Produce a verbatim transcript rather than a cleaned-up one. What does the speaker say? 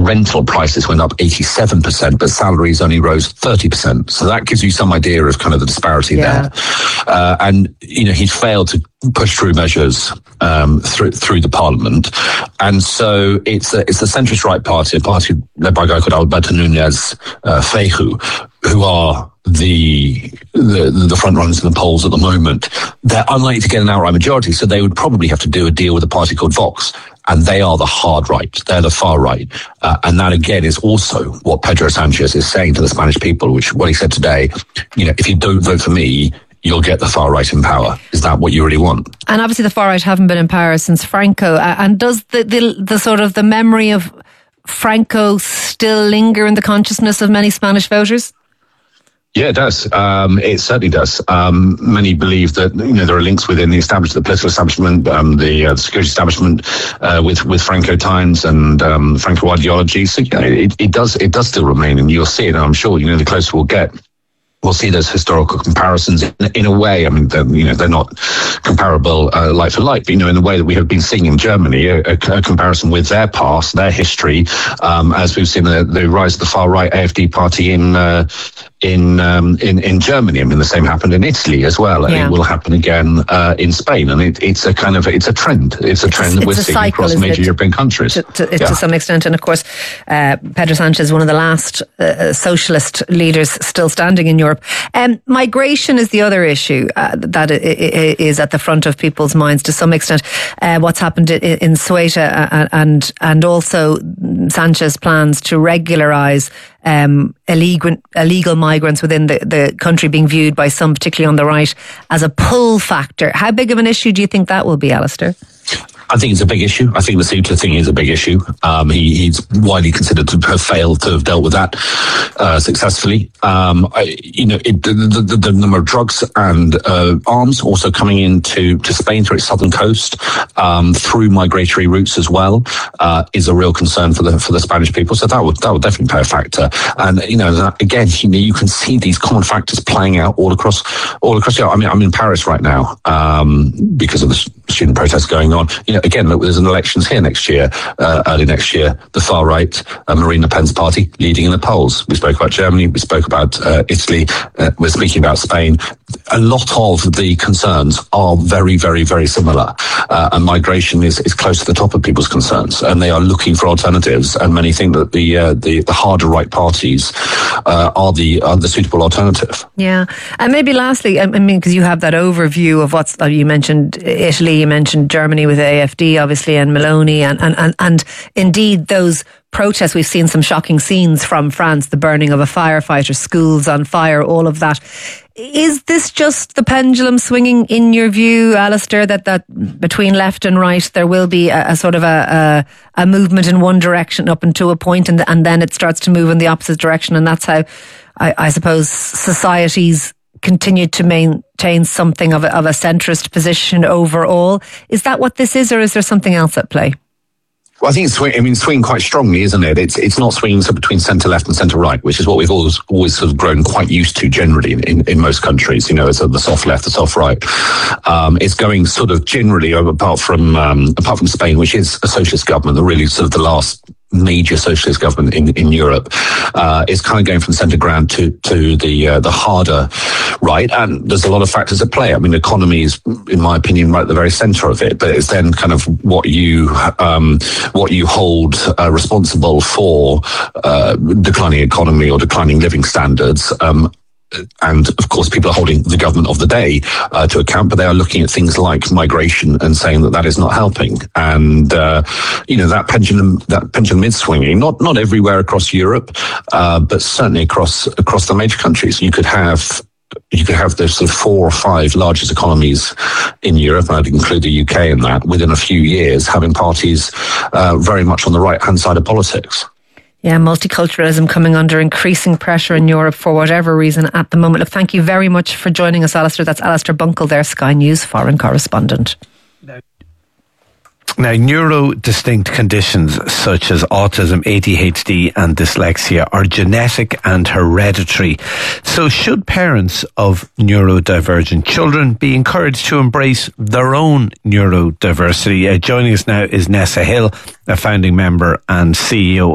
rental prices went up eighty-seven percent, but salaries only rose thirty percent. So that gives you some idea of kind of the disparity yeah. there. Uh, and, you know, he failed to push through measures um, through through the parliament. And so it's a, it's the centrist right party, a party led by a guy called Alberto Núñez uh, Feijóo, who are the, the the front runners in the polls at the moment. They're unlikely to get an outright majority, so they would probably have to do a deal with a party called Vox. And they are the hard right. They're the far right. Uh, and that, again, is also what Pedro Sanchez is saying to the Spanish people, which what he said today, you know, if you don't vote for me, you'll get the far right in power. Is that what you really want? And obviously the far right haven't been in power since Franco. Uh, and does the, the the sort of the memory of Franco still linger in the consciousness of many Spanish voters? Yeah, it does. Um, it certainly does. Um, many believe that, you know, there are links within the establishment, the political establishment, um, the, uh, the security establishment, uh, with, with Franco times and, um, Franco ideology. So, yeah, it, it does, it does still remain, and you'll see it, and I'm sure, you know, the closer we'll get, we'll see those historical comparisons in, in a way. I mean, they're, you know, they're not comparable uh, like for like, but, you know, in the way that we have been seeing in Germany, a, a, a comparison with their past, their history, um, as we've seen the, the rise of the far right A F D party in uh, in um, in in Germany. I mean, the same happened in Italy as well, and yeah. it will happen again uh, in Spain. And it, it's a kind of it's a trend. It's a trend it's, that we're seeing cycle, across major it? European countries to, to, yeah. to some extent. And of course, uh, Pedro Sanchez, one of the last uh, socialist leaders still standing in Europe. Um, migration is the other issue uh, that is at the front of people's minds to some extent. Uh, what's happened in, in Ceuta and and also Sanchez plans to regularise Um, illegal, illegal migrants within the, the country being viewed by some, particularly on the right, as a pull factor. How big of an issue do you think that will be, Alistair? I think it's a big issue. I think the Ceuta thing is a big issue. Um, he, he's widely considered to have failed to have dealt with that uh, successfully. Um, I, you know, it, the, the, the number of drugs and uh, arms also coming into to Spain through its southern coast, um, through migratory routes as well, uh, is a real concern for the for the Spanish people. So that would that would definitely play a factor. And you know, again, you know, you can see these common factors playing out all across all across Europe. I mean, I'm in Paris right now um, because of the student protests going on. You know, again, look, there's an elections here next year, uh, early next year. The far right, uh, Marine Le Pen's party, leading in the polls. We spoke about Germany. We spoke about uh, Italy. Uh, we're speaking about Spain. A lot of the concerns are very, very, very similar. Uh, and migration is, is close to the top of people's concerns. And they are looking for alternatives. And many think that the uh, the, the harder right parties uh, are the are the suitable alternative. Yeah. And maybe lastly, I mean, because you have that overview of what's, uh, you mentioned Italy, you mentioned Germany with A F D, obviously, and Meloni, and, and, and, and indeed those protests. We've seen some shocking scenes from France, the burning of a firefighter, schools on fire, all of that. Is this just the pendulum swinging, in your view, Alistair, that, that between left and right there will be a, a sort of a, a, a movement in one direction up until a point, and, and then it starts to move in the opposite direction, and that's how, I, I suppose, societies continue to maintain something of a, of a centrist position overall? Is that what this is, or is there something else at play? Well, I think it's swing, I mean, swinging quite strongly, isn't it? It's it's not swinging so between centre left and centre right, which is what we've always always sort of grown quite used to generally in, in, in most countries. You know, it's the soft left, the soft right. Um, it's going sort of generally, apart from um, apart from Spain, which is a socialist government, the really sort of the last major socialist government in, in Europe, uh, is kind of going from centre ground to, to the, uh, the harder right. And there's a lot of factors at play. I mean, the economy is, in my opinion, right at the very centre of it, but it's then kind of what you, um, what you hold uh, responsible for, uh, declining economy or declining living standards. Um, And of course, people are holding the government of the day uh, to account, but they are looking at things like migration and saying that that is not helping. And uh, you know, that pendulum, that pendulum is swinging. Not not everywhere across Europe, uh, but certainly across across the major countries. You could have. You could have the sort of four or five largest economies in Europe, and I'd include the U K in that, within a few years, having parties uh, very much on the right-hand side of politics. Yeah, multiculturalism coming under increasing pressure in Europe for whatever reason at the moment. Look, thank you very much for joining us, Alistair. That's Alistair Bunkle there, Sky News foreign correspondent. Now, neuro-distinct conditions such as autism, A D H D and dyslexia are genetic and hereditary. So should parents of neurodivergent children be encouraged to embrace their own neurodiversity? Uh, joining us now is Nessa Hill, a founding member and C E O